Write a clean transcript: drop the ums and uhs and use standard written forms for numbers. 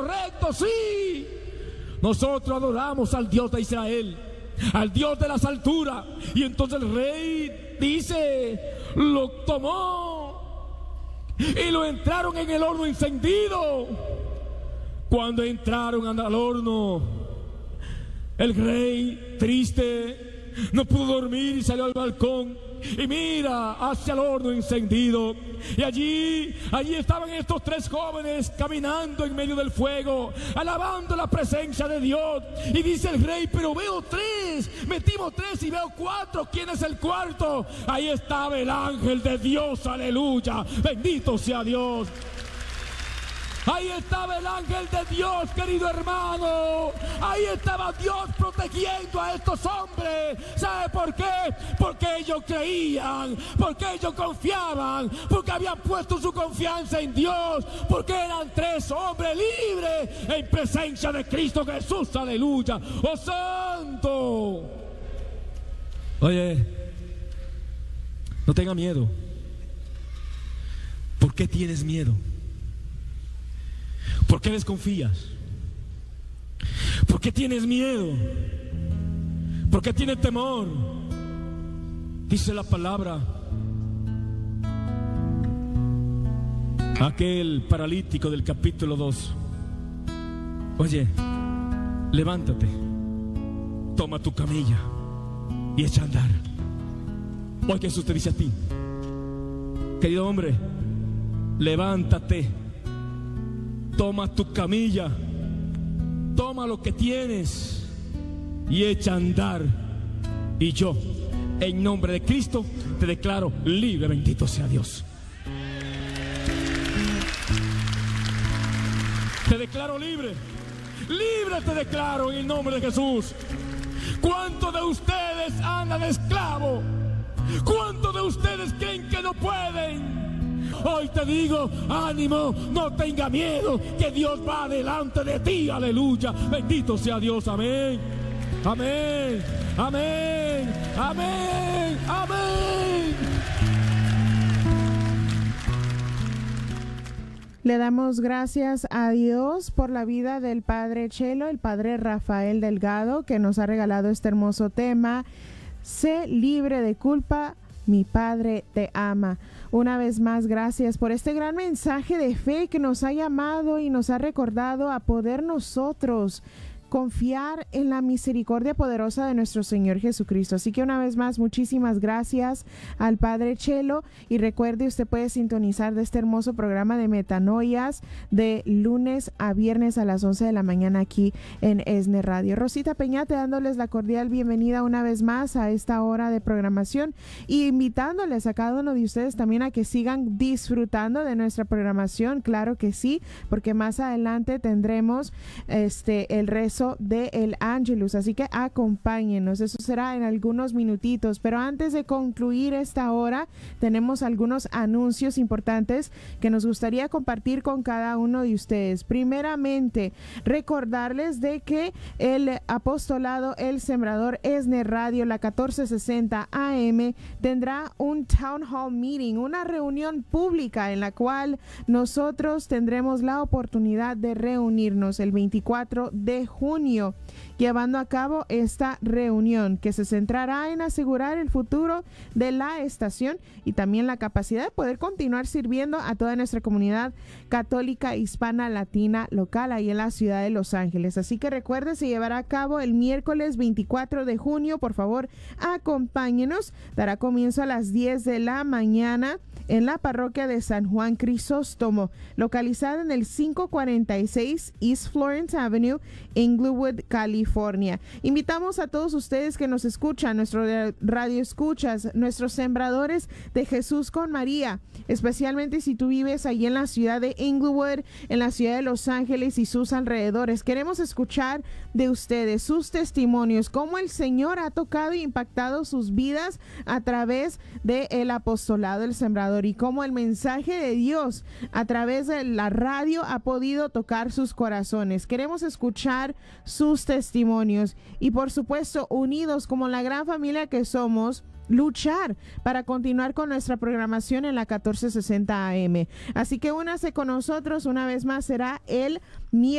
correcto, sí. Nosotros adoramos al Dios de Israel, al Dios de las alturas. Y entonces el rey dice, lo tomó y lo entraron en el horno encendido. Cuando entraron al horno, el rey, triste, no pudo dormir y salió al balcón y mira hacia el horno encendido. Y allí estaban estos tres jóvenes caminando en medio del fuego, alabando la presencia de Dios. Y dice el rey, pero veo tres, metimos tres y veo cuatro. ¿Quién es el cuarto? Ahí estaba el ángel de Dios, aleluya, bendito sea Dios. Ahí estaba el ángel de Dios, querido hermano. Ahí estaba Dios protegiendo a estos hombres. ¿Sabe por qué? Porque ellos creían, porque ellos confiaban, porque habían puesto su confianza en Dios, porque eran tres hombres libres en presencia de Cristo Jesús, aleluya. ¡Oh, santo! Oye, no tenga miedo. ¿Por qué tienes miedo? ¿Por qué desconfías? ¿Por qué tienes miedo? ¿Por qué tienes temor? Dice la palabra, aquel paralítico del capítulo 2. Oye, levántate, toma tu camilla y echa a andar. Hoy Jesús te dice a ti, querido hombre, levántate, toma tu camilla, toma lo que tienes y echa a andar. Y yo, en nombre de Cristo, te declaro libre, bendito sea Dios. Te declaro libre, libre te declaro en el nombre de Jesús. ¿Cuántos de ustedes andan esclavos? ¿Cuántos de ustedes creen que no pueden? Hoy te digo, ánimo, no tenga miedo, que Dios va delante de ti, aleluya, bendito sea Dios, amén, amén, amén, amén, amén. Le damos gracias a Dios por la vida del Padre Chelo, el Padre Rafael Delgado, que nos ha regalado este hermoso tema, sé libre de culpa, mi Padre te ama. Una vez más, gracias por este gran mensaje de fe que nos ha llamado y nos ha recordado a poder nosotros confiar en la misericordia poderosa de nuestro Señor Jesucristo. Así que una vez más, muchísimas gracias al Padre Chelo, y recuerde, usted puede sintonizar de este hermoso programa de Metanoias de lunes a viernes a las 11 de la mañana aquí en ESNE Radio. Rosita Peñate dándoles la cordial bienvenida una vez más a esta hora de programación y invitándoles a cada uno de ustedes también a que sigan disfrutando de nuestra programación, claro que sí, porque más adelante tendremos el rezo de el Angelus, así que acompáñenos, eso será en algunos minutitos. Pero antes de concluir esta hora, tenemos algunos anuncios importantes que nos gustaría compartir con cada uno de ustedes. Primeramente, recordarles de que el apostolado El Sembrador ESNE Radio, la 1460 AM, tendrá un Town Hall Meeting, una reunión pública en la cual nosotros tendremos la oportunidad de reunirnos el 24 de junio, llevando a cabo esta reunión que se centrará en asegurar el futuro de la estación y también la capacidad de poder continuar sirviendo a toda nuestra comunidad católica hispana latina local ahí en la ciudad de Los Ángeles. Así que recuerde, se llevará a cabo el miércoles 24 de junio. Por favor, acompáñenos. Dará comienzo a las 10 de la mañana en la parroquia de San Juan Crisóstomo, localizada en el 546 East Florence Avenue, Inglewood, California. Invitamos a todos ustedes que nos escuchan, nuestros radioescuchas, nuestros sembradores de Jesús con María, especialmente si tú vives allí en la ciudad de Inglewood, en la ciudad de Los Ángeles y sus alrededores. Queremos escuchar de ustedes sus testimonios, cómo el Señor ha tocado e impactado sus vidas a través del apostolado El Sembrador, y cómo el mensaje de Dios a través de la radio ha podido tocar sus corazones. Queremos escuchar sus testimonios y, por supuesto, unidos como la gran familia que somos, luchar para continuar con nuestra programación en la 1460 AM. Así que únase con nosotros una vez más, será el miércoles